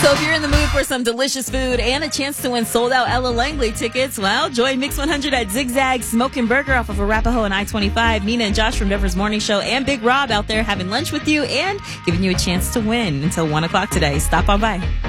So if you're in the mood for some delicious food and a chance to win sold-out Ella Langley tickets, well, join Mix 100 at Zigzag Smoking Burger off of Arapahoe and I-25. Mina and Josh from Denver's Morning Show and Big Rob out there having lunch with you and giving you a chance to win until 1 o'clock today. Stop on by.